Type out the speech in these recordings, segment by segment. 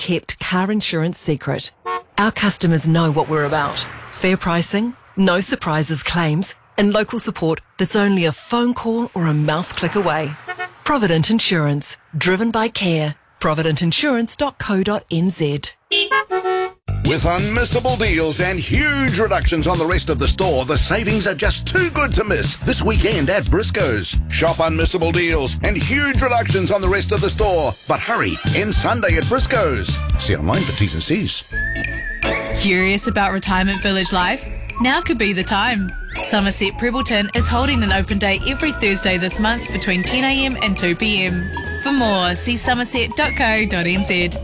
best-kept car insurance secret. Our customers know what we're about. Fair pricing, no surprises claims, and local support that's only a phone call or a mouse click away. Provident Insurance, driven by care. providentinsurance.co.nz. With unmissable deals and huge reductions on the rest of the store, the savings are just too good to miss this weekend at Briscoe's. Shop unmissable deals and huge reductions on the rest of the store. But hurry, end Sunday at Briscoe's. See online for T's and C's. Curious about retirement village life? Now could be the time. Somerset Prebbleton is holding an open day every Thursday this month between 10am and 2pm. For more, see somerset.co.nz.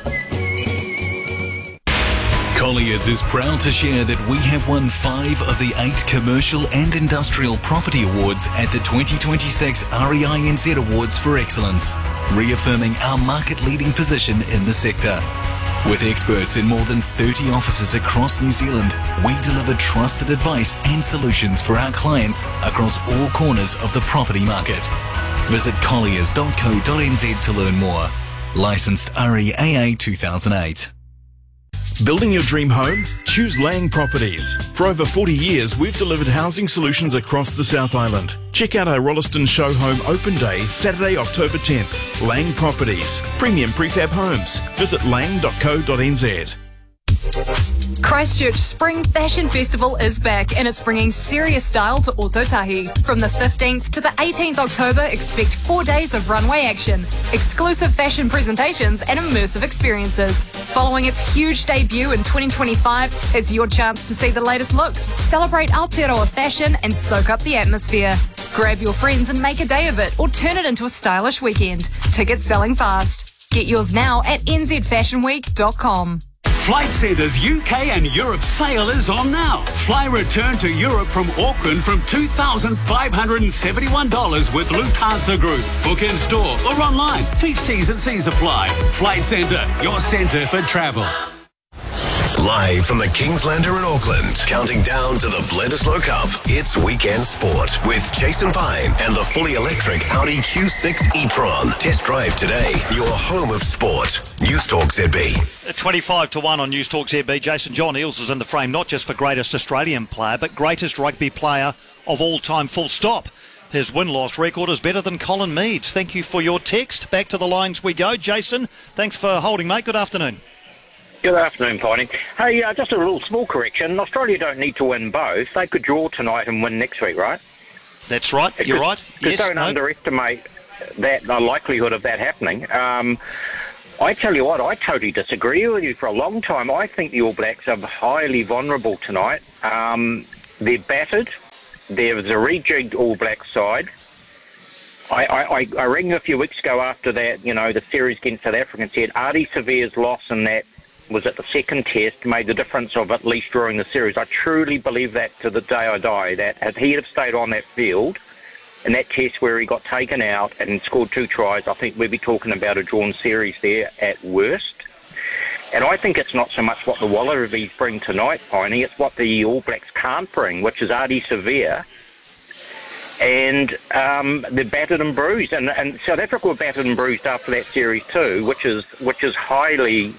Colliers is proud to share that we have won 5 of the 8 commercial and industrial property awards at the 2026 REINZ Awards for Excellence, reaffirming our market-leading position in the sector. With experts in more than 30 offices across New Zealand, we deliver trusted advice and solutions for our clients across all corners of the property market. Visit colliers.co.nz to learn more. Licensed REAA 2008. Building your dream home? Choose Lang Properties. For over 40 years, we've delivered housing solutions across the South Island. Check out our Rolleston Show Home Open Day, Saturday, October 10th. Lang Properties. Premium prefab homes. Visit lang.co.nz. Christchurch Spring Fashion Festival is back and it's bringing serious style to Ōtautahi. From the 15th to the 18th October, expect 4 days of runway action, exclusive fashion presentations and immersive experiences. Following its huge debut in 2025, it's your chance to see the latest looks, celebrate Aotearoa fashion and soak up the atmosphere. Grab your friends and make a day of it or turn it into a stylish weekend. Tickets selling fast. Get yours now at nzfashionweek.com. Flight Centre's UK and Europe sale is on now. Fly return to Europe from Auckland from $2,571 with Lufthansa Group. Book in store or online. Feast T's and C's apply. Flight Centre, your centre for travel. Live from the Kingslander in Auckland, counting down to the Bledisloe Cup, it's Weekend Sport with Jason Pine and the fully electric Audi Q6 e-tron. Test drive today, your home of sport. News Talk ZB. 25-1 on News Talk ZB. Jason John Eales is in the frame, not just for greatest Australian player, but greatest rugby player of all time, full stop. His win-loss record is better than Colin Meads. Thank you for your text. Back to the lines we go. Jason, thanks for holding, mate. Good afternoon. Good afternoon, Piney. Hey, just a little small correction. Australia don't need to win both. They could draw tonight and win next week, right? That's right. You're right. Yes, don't underestimate the likelihood of that happening. I tell you what, I totally disagree with you for a long time. I think the All Blacks are highly vulnerable tonight. They're battered. There's a rejigged All Black side. I rang you a few weeks ago after that, the series against South Africa and said Ardie Severe's loss in that was at the second test made the difference of at least drawing the series. I truly believe that to the day I die, that if he had stayed on that field in that test where he got taken out and scored 2 tries, I think we'd be talking about a drawn series there at worst. And I think it's not so much what the Wallabies bring tonight, Piney, it's what the All Blacks can't bring, which is Ardie Severe. And they're battered and bruised, and South Africa were battered and bruised after that series too, which is highly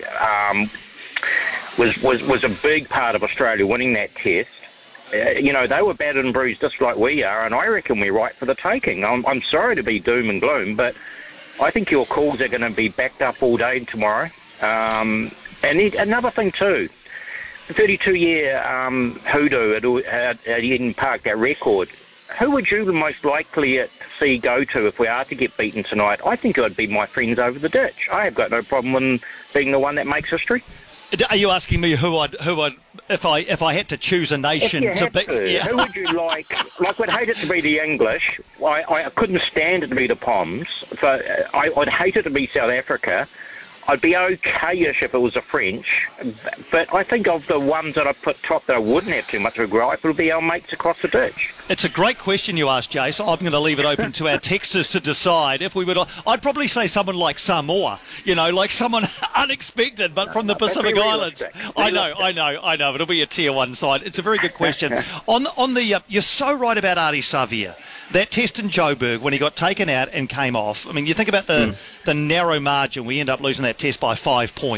was a big part of Australia winning that test. They were battered and bruised just like we are, and I reckon we're right for the taking. I'm sorry to be doom and gloom, but I think your calls are going to be backed up all day tomorrow. And another thing too, the 32-year hoodoo at Eden Park, that record. Who would you most likely to see go to if we are to get beaten tonight? I think it would be my friends over the ditch. I have got no problem with being the one that makes history. Are you asking me who I'd if I had to choose a nation to beat? Yeah. Who would you like? Like, I'd hate it to be the English. I couldn't stand it to be the Poms. So I'd hate it to be South Africa. I'd be okay-ish if it was the French, but I think of the ones that I put top that I wouldn't have too much of a gripe would be our mates across the ditch. It's a great question you asked, Jace. I'm going to leave it open to our texters to decide if we would. I'd probably say someone like Samoa, like someone unexpected, but from the Pacific Islands. I know. It'll be a tier 1 side. It's a very good question. On the, you're so right about Ardie Savea. That test in Joburg when he got taken out and came off. I mean, you think about the narrow margin. We end up losing that test by 5 points.